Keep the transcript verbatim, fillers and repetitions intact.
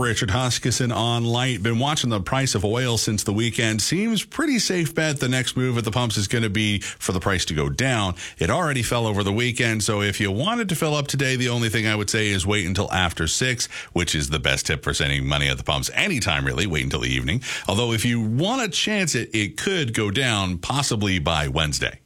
Richard Huskisson on Light. Been watching the price of oil since the weekend. Seems pretty safe bet the next move at the pumps is going to be for the price to go down. It already fell over the weekend, so if you wanted to fill up today, the only thing I would say is wait until after six, which is the best tip for sending money at the pumps anytime, really. Wait until the evening. Although if you want a chance, it, it could go down possibly by Wednesday.